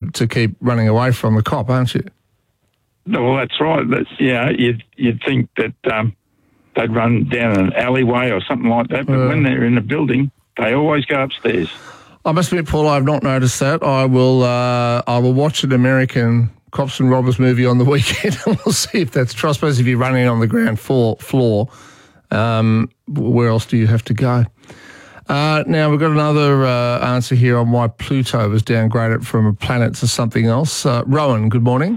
to keep running away from the cop, aren't you? Well, that's right. You'd think that they'd run down an alleyway or something like that, but when they're in a building, they always go upstairs. I must admit, Paul, I've not noticed that. I will watch an American cops and robbers movie on the weekend, and we'll see if that's true. I suppose if you're running on the ground floor, where else do you have to go? Now, we've got another answer here on why Pluto was downgraded from a planet to something else. Rowan, good morning.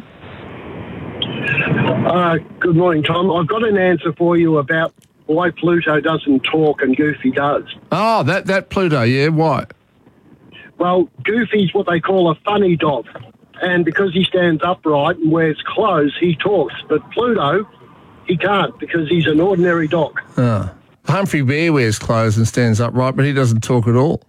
Good morning, Tom. I've got an answer for you about why Pluto doesn't talk and Goofy does. Oh, that Pluto, yeah, why? Well, Goofy's what they call a funny dog, and because he stands upright and wears clothes, he talks. But Pluto, he can't because he's an ordinary dog. Oh. Humphrey Bear wears clothes and stands upright, but he doesn't talk at all.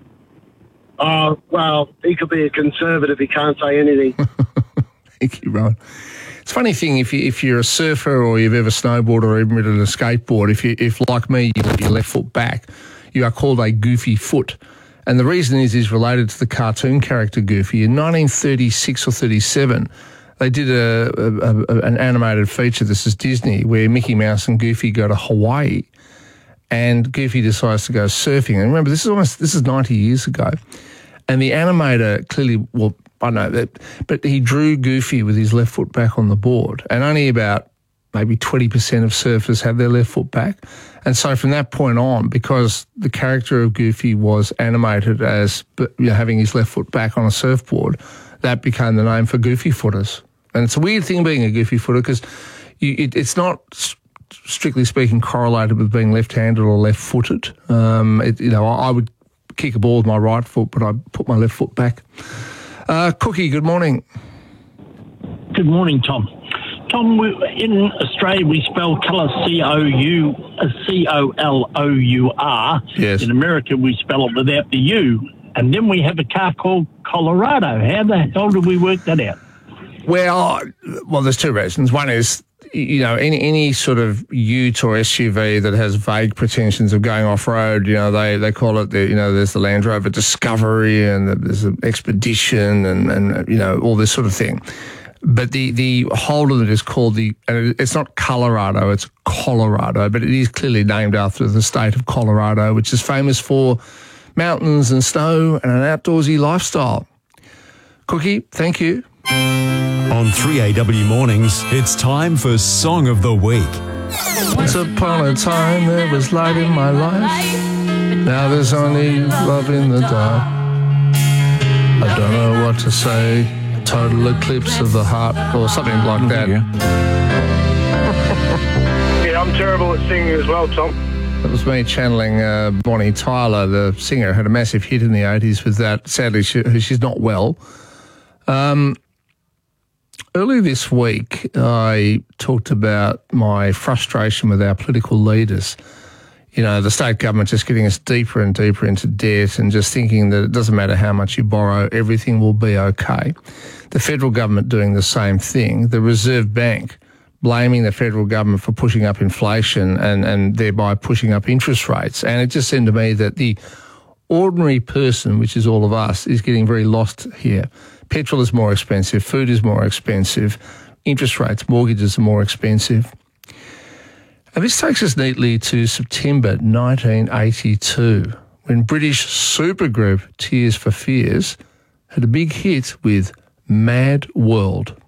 Well, he could be a conservative. He can't say anything. Thank you, Rowan. It's a funny thing, if you're a surfer or you've ever snowboarded or even ridden a skateboard, if like me, you leave your left foot back, you are called a goofy foot. And the reason is related to the cartoon character Goofy. In 1936 or 37, they did an animated feature, this is Disney, where Mickey Mouse and Goofy go to Hawaii, and Goofy decides to go surfing. And remember, this is 90 years ago. And the animator clearly, well, I know that, but he drew Goofy with his left foot back on the board, and only about maybe 20% of surfers have their left foot back. And so from that point on, because the character of Goofy was animated as having his left foot back on a surfboard, that became the name for Goofy footers. And it's a weird thing being a Goofy footer because it's not strictly speaking correlated with being left-handed or left-footed. I would kick a ball with my right foot, but I put my left foot back. Cookie, good morning. Good morning, Tom. Tom, in Australia we spell colour C-O-L-O-U-R. Yes. In America we spell it without the U. And then we have a car called Colorado. How the hell did we work that out? Well, there's two reasons. One is, any sort of ute or SUV that has vague pretensions of going off-road, they call it, there's the Land Rover Discovery and there's an Expedition and all this sort of thing. But the whole of it is called it's not Colorado, it's Colorado, but it is clearly named after the state of Colorado, which is famous for mountains and snow and an outdoorsy lifestyle. Cookie, thank you. On 3AW Mornings, it's time for Song of the Week. Once upon a time there was light in my life. Now there's only love in the dark. I don't know what to say. Total eclipse of the heart or something like that. Yeah, I'm terrible at singing as well, Tom. That was me channeling Bonnie Tyler, the singer, had a massive hit in the 80s with that. Sadly, she's not well. Earlier this week, I talked about my frustration with our political leaders. The state government just getting us deeper and deeper into debt and just thinking that it doesn't matter how much you borrow, everything will be okay. The federal government doing the same thing. The Reserve Bank blaming the federal government for pushing up inflation and thereby pushing up interest rates. And it just seemed to me that the ordinary person, which is all of us, is getting very lost here. Petrol is more expensive, food is more expensive, interest rates, mortgages are more expensive. And this takes us neatly to September 1982, when British supergroup Tears for Fears had a big hit with Mad World.